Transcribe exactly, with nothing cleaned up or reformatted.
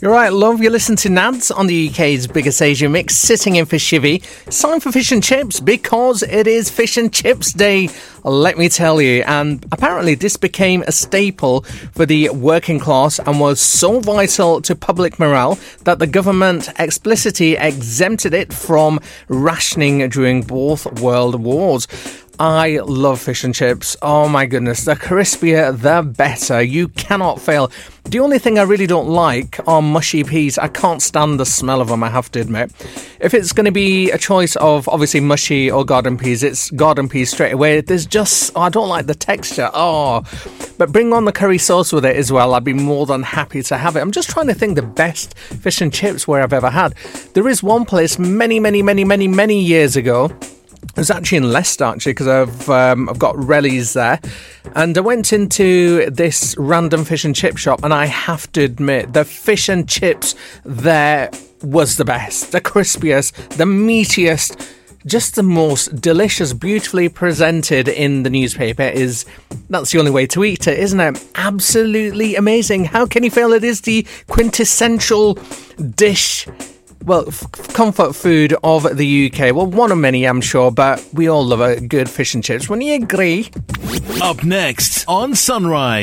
You're right, love. You listen to Nads on the U K's biggest Asia mix, sitting in for Shivy. It's time for fish and chips because it is Fish and Chips Day, let me tell you. And apparently this became a staple for the working class and was so vital to public morale that the government explicitly exempted it from rationing during both world wars. I love fish and chips. Oh my goodness, the crispier, the better. You cannot fail. The only thing I really don't like are mushy peas. I can't stand the smell of them, I have to admit. If it's going to be a choice of obviously mushy or garden peas, it's garden peas straight away. There's just, oh, I don't like the texture. Oh, but bring on the curry sauce with it as well. I'd be more than happy to have it. I'm just trying to think the best fish and chips where I've ever had. There is one place many, many, many, many, many years ago. It was actually in Leicester, actually, because I've um, I've got Relly's there. And I went into this random fish and chip shop, and I have to admit, the fish and chips there was the best. The crispiest, the meatiest, just the most delicious, beautifully presented in the newspaper. Is That's the only way to eat it, isn't it? Absolutely amazing. How can you fail? It is the quintessential dish. Well, f- comfort food of the U K. Well, one of many, I'm sure, but we all love a good fish and chips. Wouldn't you agree? Up next on Sunrise.